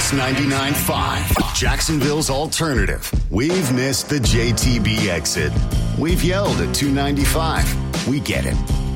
Sports 99.5, Jacksonville's alternative. We've missed the JTB exit. We've yelled at 295. We get it.